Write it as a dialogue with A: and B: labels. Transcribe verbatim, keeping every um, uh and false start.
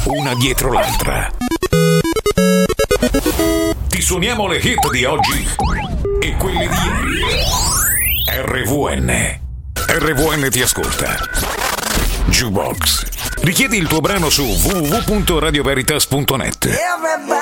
A: una dietro l'altra. Ti suoniamo le hit di oggi e quelle di ieri. R V N. R V N ti ascolta. Jukebox. Richiedi il tuo brano su w w w punto radio veritas punto net.